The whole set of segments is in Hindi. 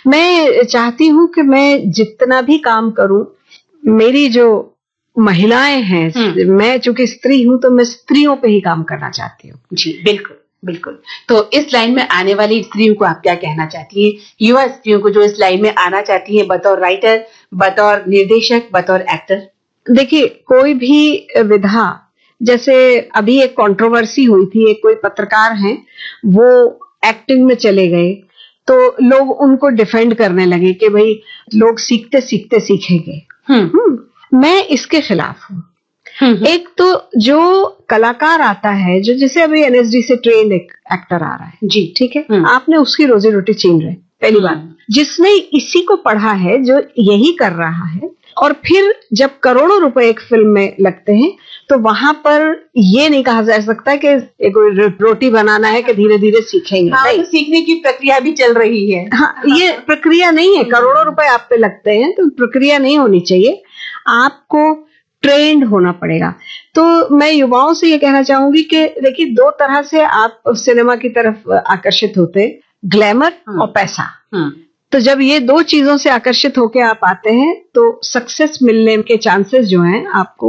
मैं चाहती हूँ कि मैं जितना भी काम करूं, मेरी जो महिलाएं हैं, मैं चूंकि स्त्री हूं तो मैं स्त्रियों पे ही काम करना चाहती हूँ। जी बिल्कुल बिल्कुल। तो इस लाइन में आने वाली स्त्रियों को आप क्या कहना चाहती हैं, युवा स्त्रियों को जो इस लाइन में आना चाहती हैं, बतौर राइटर, बतौर निर्देशक, बतौर एक्टर? देखिए, कोई भी विधा, जैसे अभी एक कंट्रोवर्सी हुई थी, एक कोई पत्रकार हैं, वो एक्टिंग में चले गए तो लोग उनको डिफेंड करने लगे कि भाई लोग सीखते सीखते सीखेंगे। मैं इसके खिलाफ हूँ। एक तो जो कलाकार आता है, जो जैसे अभी एनएसडी से ट्रेन एक एक्टर आ रहा है, जी ठीक है, आपने उसकी रोजी रोटी छीन रहे, पहली बात। जिसने इसी को पढ़ा है, जो यही कर रहा है, और फिर जब करोड़ों रुपए एक फिल्म में लगते हैं तो वहां पर ये नहीं कहा जा सकता कि एक रोटी बनाना है कि धीरे धीरे सीखेंगे। हाँ, नहीं, तो सीखने की प्रक्रिया भी चल रही है। हाँ, ये प्रक्रिया नहीं है। करोड़ों रुपए आप पे लगते हैं तो प्रक्रिया नहीं होनी चाहिए, आपको ट्रेंड होना पड़ेगा। तो मैं युवाओं से ये कहना चाहूंगी कि देखिए, दो तरह से आप सिनेमा की तरफ आकर्षित होते हैं, ग्लैमर और पैसा। तो जब ये दो चीजों से आकर्षित होकर आप आते हैं तो सक्सेस मिलने के चांसेस जो हैं आपको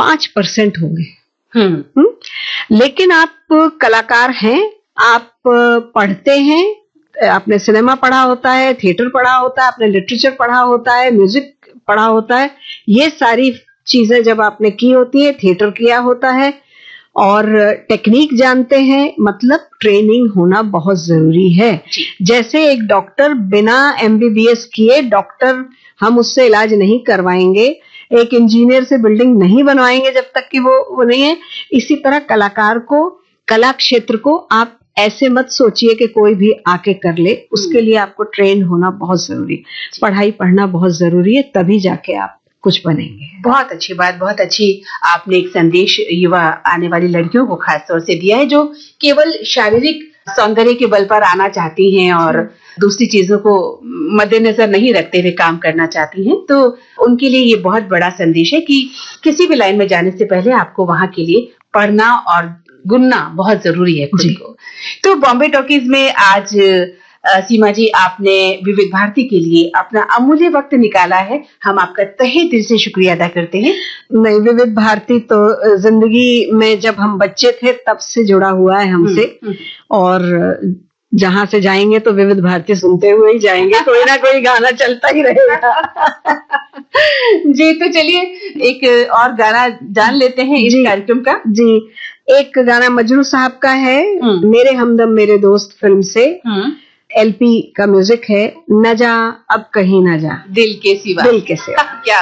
5% होंगे। लेकिन आप कलाकार हैं, आप पढ़ते हैं, आपने सिनेमा पढ़ा होता है, थिएटर पढ़ा होता है, आपने लिटरेचर पढ़ा होता है, म्यूजिक पढ़ा होता है, ये सारी चीजें जब आपने की होती है, थिएटर किया होता है और टेक्निक जानते हैं, मतलब ट्रेनिंग होना बहुत जरूरी है। जैसे एक डॉक्टर बिना एमबीबीएस किए डॉक्टर, हम उससे इलाज नहीं करवाएंगे, एक इंजीनियर से बिल्डिंग नहीं बनवाएंगे जब तक कि वो नहीं है। इसी तरह कलाकार को, कला क्षेत्र को आप ऐसे मत सोचिए कि कोई भी आके कर ले, उसके लिए आपको ट्रेन होना बहुत जरूरी है, पढ़ाई पढ़ना बहुत जरूरी है, तभी जाके आप कुछ बनेंगे। बहुत अच्छी बात, बहुत अच्छी आपने एक संदेश युवा आने वाली लड़कियों को खास तौर से दिया है, जो केवल शारीरिक सौंदर्य के बल पर आना चाहती हैं और दूसरी चीजों को मद्देनजर नहीं रखते हुए काम करना चाहती हैं। तो उनके लिए ये बहुत बड़ा संदेश है कि किसी भी लाइन में जाने से पहले आपको वहां के लिए पढ़ना और गुनना बहुत जरूरी है खुद को। तो बॉम्बे टॉकीज में आज सीमा जी, आपने विविध भारती के लिए अपना अमूल्य वक्त निकाला है, हम आपका तहे दिल से शुक्रिया अदा करते हैं। नहीं, विविध भारती तो जिंदगी में जब हम बच्चे थे तब से जुड़ा हुआ है हमसे, और जहां से जाएंगे तो विविध भारती सुनते हुए ही जाएंगे, कोई ना कोई गाना चलता ही रहेगा। जी, तो चलिए एक और गाना जान लेते हैं इस कार्यक्रम का। जी, एक गाना मजरू साहब का है, मेरे हमदम मेरे दोस्त फिल्म से, एलपी का म्यूजिक है, न जा अब कहीं न जा, दिल के सिवा। दिल के सिवा। क्या